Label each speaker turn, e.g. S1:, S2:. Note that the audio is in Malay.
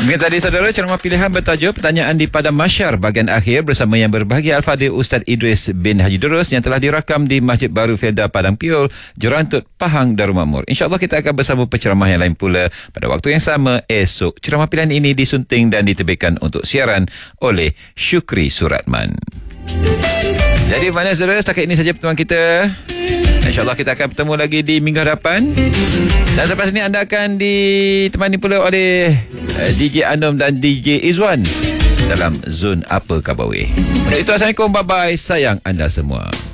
S1: Demikian tadi saudara, ceramah pilihan bertajuk Pertanyaan di Padang Mahsyar bahagian akhir bersama yang berbahagia Al-Fadhil Ustaz Idris bin Haji Durus yang telah dirakam di Masjid Baru Felda Padang Piul, Jerantut, Pahang, Darul Makmur. InsyaAllah kita akan bersama penceramah yang lain pula pada waktu yang sama esok. Ceramah pilihan ini disunting dan diterbitkan untuk siaran oleh Syukri Suratman. Jadi mana saudara, setakat ini saja pertemuan kita. InsyaAllah kita akan bertemu lagi di minggu hadapan. Dan selepas ini anda akan ditemani pula oleh DJ Anom dan DJ Izwan dalam Zon Apa Khabar Weh. Untuk itu, Assalamualaikum, bye-bye, sayang anda semua.